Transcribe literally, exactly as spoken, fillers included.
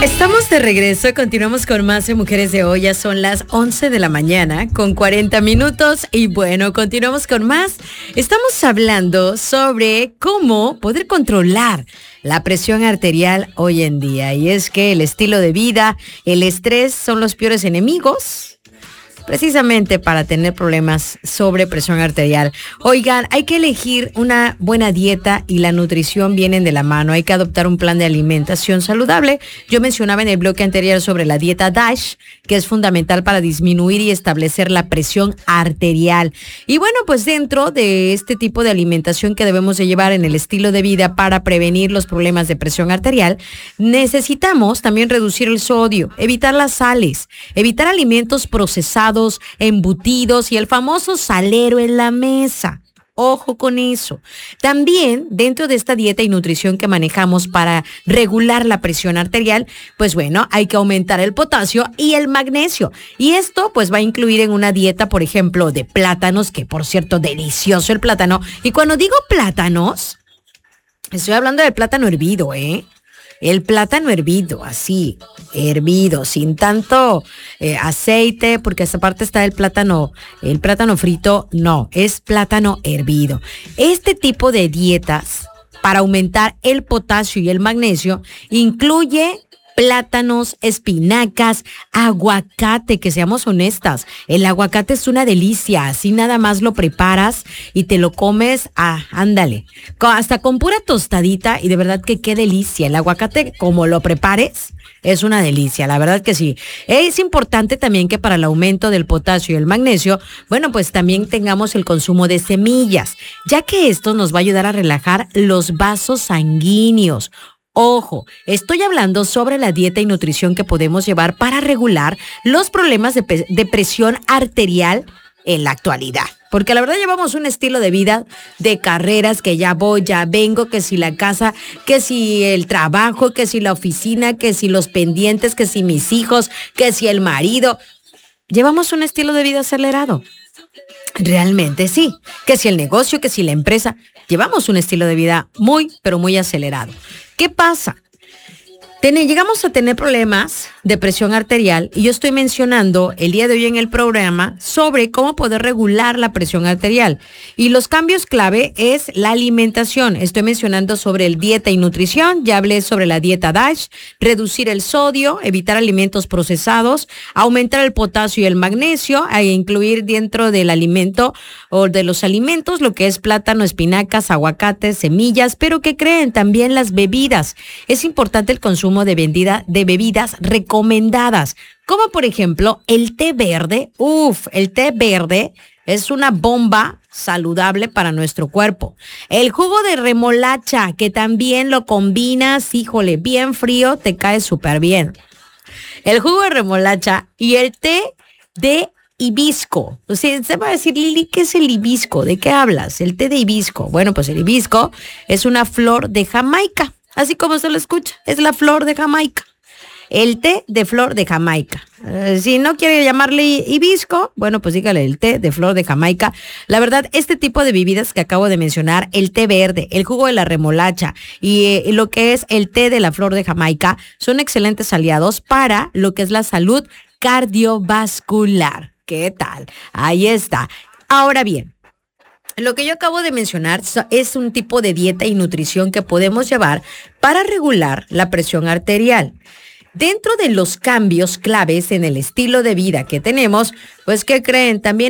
Estamos de regreso, continuamos con más de Mujeres de Hoy. Ya son las once de la mañana con cuarenta minutos y bueno, continuamos con más. Estamos hablando sobre cómo poder controlar la presión arterial hoy en día. Y es que el estilo de vida, el estrés son los peores enemigos precisamente para tener problemas sobre presión arterial. Oigan, hay que elegir una buena dieta y la nutrición vienen de la mano. Hay que adoptar un plan de alimentación saludable. Yo mencionaba en el bloque anterior sobre la dieta DASH, que es fundamental para disminuir y establecer la presión arterial. Y bueno, pues dentro de este tipo de alimentación que debemos de llevar en el estilo de vida para prevenir los problemas de presión arterial, necesitamos también reducir el sodio, evitar las sales, evitar alimentos procesados, embutidos y el famoso salero en la mesa. Ojo con eso. También dentro de esta dieta y nutrición que manejamos para regular la presión arterial, pues bueno, hay que aumentar el potasio y el magnesio. Y esto pues va a incluir en una dieta, por ejemplo, de plátanos, que por cierto, delicioso el plátano. Y cuando digo plátanos, estoy hablando del plátano hervido, ¿eh? El plátano hervido, así, hervido, sin tanto eh, aceite, porque esa parte está el plátano, el plátano frito, no, es plátano hervido. Este tipo de dietas para aumentar el potasio y el magnesio incluye plátanos, espinacas, aguacate, que seamos honestas. El aguacate es una delicia, así nada más lo preparas y te lo comes, ah, ándale, hasta con pura tostadita y de verdad que qué delicia. El aguacate, como lo prepares, es una delicia, la verdad que sí. Es importante también que para el aumento del potasio y el magnesio, bueno, pues también tengamos el consumo de semillas, ya que esto nos va a ayudar a relajar los vasos sanguíneos. Ojo, estoy hablando sobre la dieta y nutrición que podemos llevar para regular los problemas de, pe- de presión arterial en la actualidad. Porque la verdad llevamos un estilo de vida de carreras, que ya voy, ya vengo, que si la casa, que si el trabajo, que si la oficina, que si los pendientes, que si mis hijos, que si el marido. Llevamos un estilo de vida acelerado. Realmente sí. Que si el negocio, que si la empresa. Llevamos un estilo de vida muy, pero muy acelerado. ¿Qué pasa? Ten- llegamos a tener problemas de presión arterial y yo estoy mencionando el día de hoy en el programa sobre cómo poder regular la presión arterial. Y los cambios clave es la alimentación. Estoy mencionando sobre el dieta y nutrición, ya hablé sobre la dieta DASH, reducir el sodio, evitar alimentos procesados, aumentar el potasio y el magnesio, e incluir dentro del alimento o de los alimentos lo que es plátano, espinacas, aguacates, semillas, pero que creen también las bebidas. Es importante el consumo de, vendida, de bebidas recomendadas, como por ejemplo el té verde. Uf, el té verde es una bomba saludable para nuestro cuerpo. El jugo de remolacha, que también lo combinas, híjole, bien frío, te cae súper bien. El jugo de remolacha y el té de hibisco. O sea, se va a decir, Lili, ¿qué es el hibisco? ¿De qué hablas? El té de hibisco. Bueno, pues el hibisco es una flor de Jamaica. Así como se lo escucha, es la flor de Jamaica. El té de flor de Jamaica. Eh, si no quiere llamarle hibisco, bueno, pues dígale el té de flor de Jamaica. La verdad, este tipo de bebidas que acabo de mencionar, el té verde, el jugo de la remolacha y eh, lo que es el té de la flor de Jamaica, son excelentes aliados para lo que es la salud cardiovascular. ¿Qué tal? Ahí está. Ahora bien, lo que yo acabo de mencionar es un tipo de dieta y nutrición que podemos llevar para regular la presión arterial. Dentro de los cambios claves en el estilo de vida que tenemos, pues ¿qué creen? También